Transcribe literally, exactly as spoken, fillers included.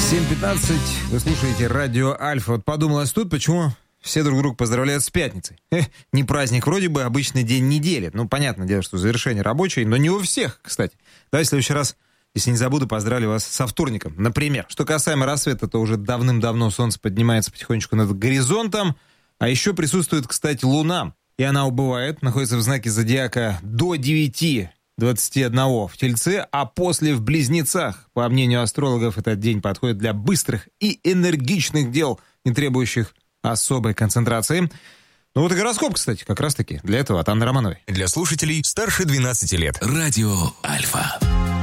семь пятнадцать, вы слушаете радио Альфа. Вот подумалось тут, почему все друг друга поздравляют с пятницей. Эх, не праздник, вроде бы обычный день недели. Ну, понятное дело, что завершение рабочей, но не у всех, кстати. Давайте в следующий раз, если не забуду, поздравлю вас со вторником, например. Что касаемо рассвета, то уже давным-давно солнце поднимается потихонечку над горизонтом, а еще присутствует, кстати, луна. И она убывает, находится в знаке зодиака до девяти двадцати одного в Тельце, а после в Близнецах. По мнению астрологов, этот день подходит для быстрых и энергичных дел, не требующих особой концентрации. Ну вот и гороскоп, кстати, как раз-таки для этого от Анны Романовой. Для слушателей старше двенадцати лет. Радио Альфа.